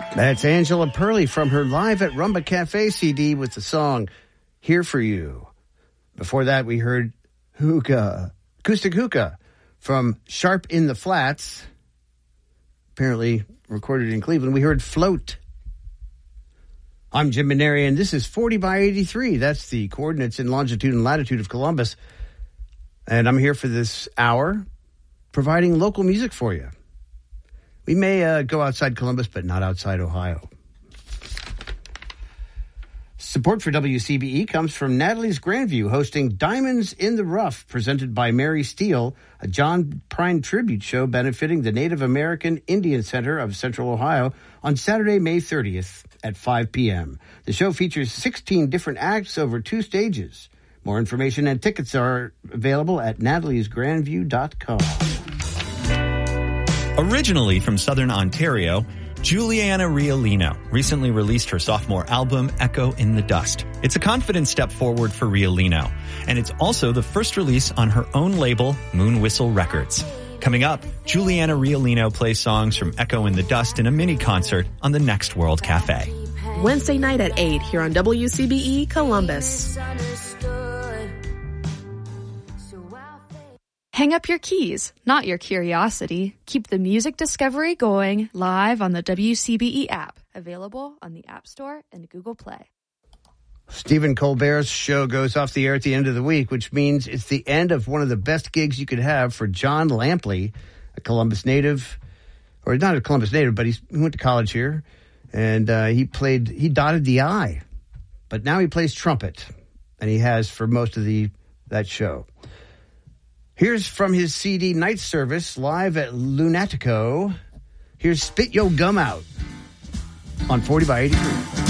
That's Angela Perley from her Live at Rumba Cafe CD with the song Here For You. Before that, we heard Hookah, Acoustic Hookah from Sharp in the Flats, apparently recorded in Cleveland. We heard Float. I'm Jim Maneri, and this is 40 by 83. That's the coordinates in longitude and latitude of Columbus. And I'm here for this hour, providing local music for you. We may go outside Columbus, but not outside Ohio. Support for WCBE comes from Natalie's Grandview, hosting Diamonds in the Rough, presented by Mary Steele, a John Prine tribute show benefiting the Native American Indian Center of Central Ohio on Saturday, May 30th at 5 p.m. The show features 16 different acts over 2 stages. More information and tickets are available at nataliesgrandview.com. Originally from Southern Ontario, Juliana Riolino recently released her sophomore album, Echo in the Dust. It's a confident step forward for Riolino, and it's also the first release on her own label, Moon Whistle Records. Coming up, Juliana Riolino plays songs from Echo in the Dust in a mini concert on the Next World Cafe. Wednesday night at 8 here on WCBE Columbus. Hang up your keys, not your curiosity. Keep the music discovery going live on the WCBE app, available on the App Store and Google Play. Stephen Colbert's show goes off the air at the end of the week, which means it's the end of one of the best gigs you could have for John Lampley, a Columbus native, or not a Columbus native, but he went to college here, and he dotted the I, but now he plays trumpet, and he has for most of that show. Here's from his CD Night Service, live at Lunatico. Here's Spit Yo Gum Out on 40 by 83.